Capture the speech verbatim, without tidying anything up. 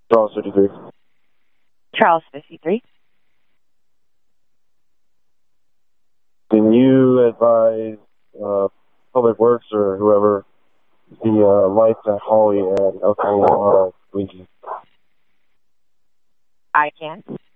Charles fifty-three. Charles fifty-three. Can you advise uh, Public Works or whoever the uh, lights at Holly and El Camino are leaking? I can.